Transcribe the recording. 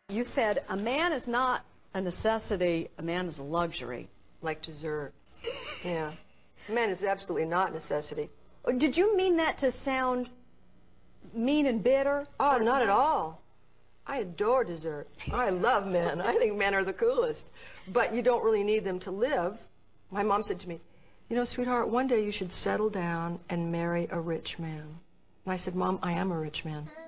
You said a man is not a necessity, a man is a luxury. Like dessert. Yeah. A man is absolutely not a necessity. Did you mean that to sound mean and bitter? Oh, not at all. I adore dessert. I love men. I think men are the coolest. But you don't really need them to live. My mom said to me, you know, sweetheart, one day you should settle down and marry a rich man. And I said, Mom, I am a rich man.